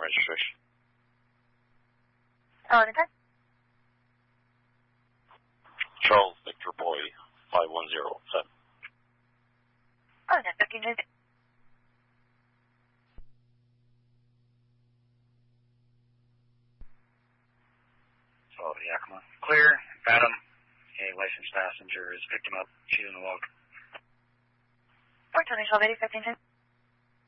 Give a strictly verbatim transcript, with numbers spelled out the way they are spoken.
registration. Oh, the time? Charles Victor Boy, five one zero seven. Oh, that's okay, good. So, Yakima. Clear. Adam, a licensed passenger, has picked him up. She's in the log. four twenty, twelve eighty, fifteen ten.